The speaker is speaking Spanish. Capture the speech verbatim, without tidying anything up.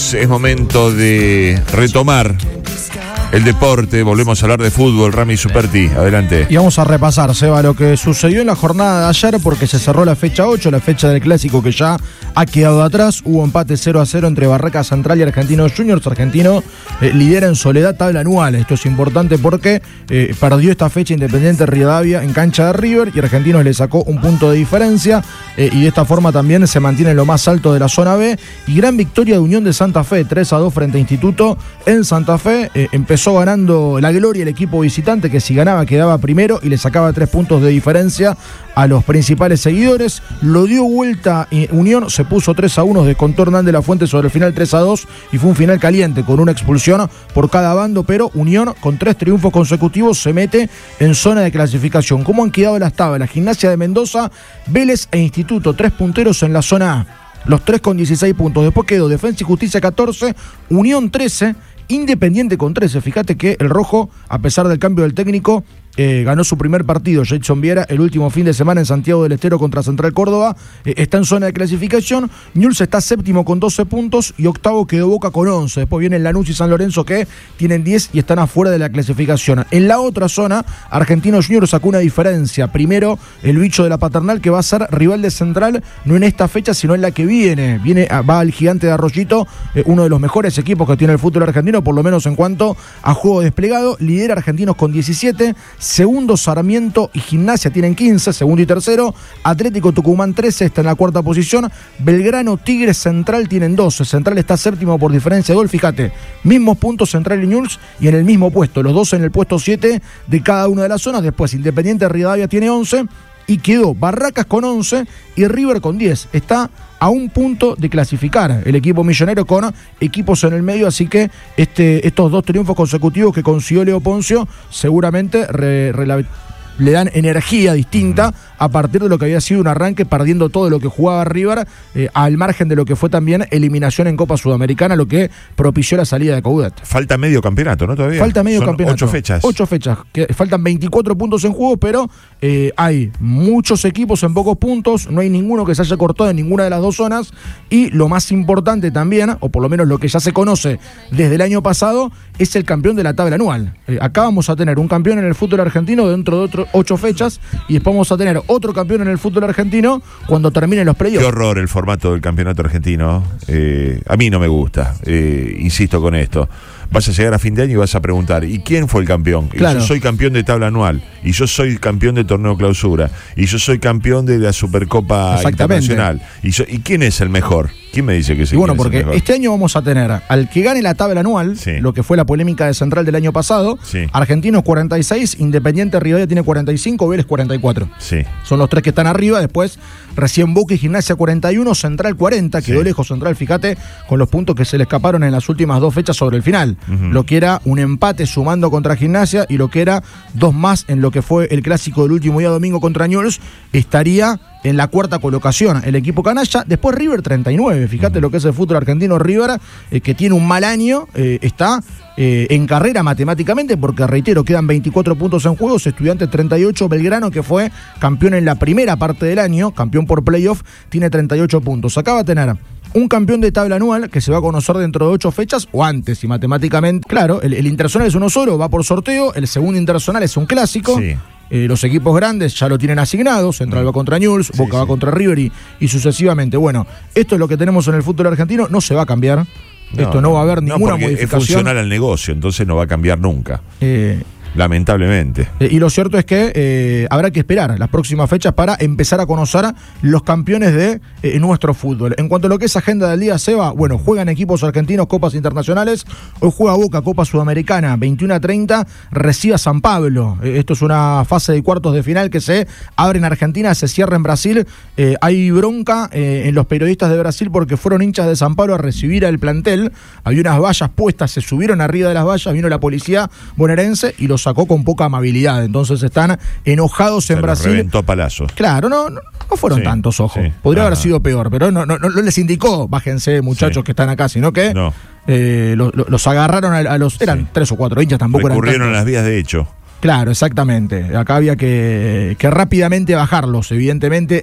volvemos, es momento de retomar el deporte, volvemos a hablar de fútbol. Rami Superti, adelante. Y vamos a repasar, Seba, lo que sucedió en la jornada de ayer, porque se cerró la fecha ocho, la fecha del clásico que ya ha quedado atrás. Hubo empate cero a cero entre Barracas Central y Argentinos Juniors. Argentino eh, lidera en soledad tabla anual. Esto es importante porque eh, perdió esta fecha Independiente Rivadavia en cancha de River y Argentinos le sacó un punto de diferencia eh, y de esta forma también se mantiene en lo más alto de la zona B. Y gran victoria de Unión de Santa Fe, tres a dos frente a Instituto en Santa Fe. Eh, empezó ganando la gloria el equipo visitante, que si ganaba quedaba primero y le sacaba tres puntos de diferencia a los principales seguidores. Lo dio vuelta eh, Unión, se puso tres a uno, descontó Hernán de la Fuente sobre el final tres a dos y fue un final caliente con una expulsión por cada bando, pero Unión con tres triunfos consecutivos se mete en zona de clasificación. ¿Cómo han quedado las tablas? Gimnasia de Mendoza, Vélez e Instituto, tres punteros en la zona A, los tres con dieciséis puntos. Después quedó Defensa y Justicia catorce, Unión trece, Independiente con trece. Fíjate que el rojo, a pesar del cambio del técnico, Eh, ganó su primer partido, Jason Viera, el último fin de semana en Santiago del Estero contra Central Córdoba. Eh, está en zona de clasificación. Newell's está séptimo con doce puntos y octavo quedó Boca con once. Después vienen Lanús y San Lorenzo, que tienen diez y están afuera de la clasificación. En la otra zona, Argentinos Juniors sacó una diferencia. Primero, el bicho de la Paternal, que va a ser rival de Central, no en esta fecha, sino en la que viene. Viene va al Gigante de Arroyito, eh, uno de los mejores equipos que tiene el fútbol argentino, por lo menos en cuanto a juego desplegado. Lidera Argentinos con diecisiete. Segundo, Sarmiento y Gimnasia tienen quince, segundo y tercero. Atlético Tucumán trece, está en la cuarta posición. Belgrano, Tigres, Central tienen doce. Central está séptimo por diferencia de gol. Fíjate, mismos puntos Central y Newell's y en el mismo puesto. Los dos en el puesto siete de cada una de las zonas. Después, Independiente Rivadavia tiene once y quedó Barracas con once y River con diez. Está a un punto de clasificar el equipo millonero con equipos en el medio, así que este, estos dos triunfos consecutivos que consiguió Leo Poncio seguramente re, re, le dan energía distinta a partir de lo que había sido un arranque perdiendo todo lo que jugaba River, eh, al margen de lo que fue también eliminación en Copa Sudamericana, lo que propició la salida de Coudet. Falta medio campeonato, ¿no? Todavía. Falta medio Son campeonato. Ocho fechas. Ocho fechas. Que faltan veinticuatro puntos en juego, pero eh, hay muchos equipos en pocos puntos, no hay ninguno que se haya cortado en ninguna de las dos zonas y lo más importante también, o por lo menos lo que ya se conoce desde el año pasado, es el campeón de la tabla anual. Eh, acá vamos a tener un campeón en el fútbol argentino dentro de otro, ocho fechas y después vamos a tener otro campeón en el fútbol argentino cuando terminen los playoffs. Qué horror el formato del campeonato argentino. Eh, a mí no me gusta, eh, insisto con esto. Vas a llegar a fin de año y vas a preguntar, ¿y quién fue el campeón? Claro. Y yo soy campeón de tabla anual, y yo soy campeón de torneo clausura, y yo soy campeón de la Supercopa Internacional. Y, yo, ¿Y quién es el mejor? ¿Quién me dice que es el mejor? Y bueno, porque este año vamos a tener al que gane la tabla anual, sí, lo que fue la polémica de Central del año pasado, sí, Argentinos cuarenta y seis, Independiente Rivadavia tiene cuarenta y cinco, Vélez cuarenta y cuatro. Sí. Son los tres que están arriba, después recién Boca y Gimnasia cuarenta y uno, Central cuarenta, quedó sí. lejos Central, fíjate, con los puntos que se le escaparon en las últimas dos fechas sobre el final. Uh-huh. Lo que era un empate sumando contra Gimnasia y lo que era dos más en lo que fue el clásico del último día domingo contra Newell's, estaría en la cuarta colocación el equipo canalla. Después River treinta y nueve, fíjate uh-huh. lo que es el fútbol argentino. River, eh, que tiene un mal año, eh, está eh, en carrera matemáticamente porque, reitero, quedan veinticuatro puntos en juegos. Estudiantes treinta y ocho, Belgrano, que fue campeón en la primera parte del año, campeón por playoff, tiene treinta y ocho puntos. Acá va a tener un campeón de tabla anual que se va a conocer dentro de ocho fechas o antes, y matemáticamente, claro, el, el internacional es uno solo, va por sorteo, el segundo internacional es un clásico. Sí. Eh, los equipos grandes ya lo tienen asignado, Central va contra Newell's, sí, Boca sí. va contra River y, y sucesivamente. Bueno, esto es lo que tenemos en el fútbol argentino, no se va a cambiar, no, esto no va a haber no, ninguna porque modificación. Es funcional al negocio, entonces no va a cambiar nunca. Eh... Lamentablemente. Eh, y lo cierto es que eh, habrá que esperar las próximas fechas para empezar a conocer los campeones de eh, nuestro fútbol. En cuanto a lo que es agenda del día, Seba, bueno, juegan equipos argentinos, copas internacionales. Hoy juega Boca, Copa Sudamericana, veintiuno a treinta, recibe a San Pablo. Eh, esto es una fase de cuartos de final que se abre en Argentina, se cierra en Brasil. Eh, hay bronca eh, en los periodistas de Brasil porque fueron hinchas de San Pablo a recibir al plantel. Había unas vallas puestas, se subieron arriba de las vallas, vino la policía bonaerense y los sacó con poca amabilidad, entonces están enojados en Se Brasil. Reventó a palazos. Claro, no, no, no fueron sí, tantos, ojo. Sí. Podría ah. haber sido peor, pero no, no, no les indicó, bájense muchachos sí. que están acá, sino que no. eh, lo, lo, los agarraron a, a los, eran sí. tres o cuatro hinchas, tampoco recurrieron eran a las vías de hecho. Claro, exactamente. Acá había que, que rápidamente bajarlos, evidentemente.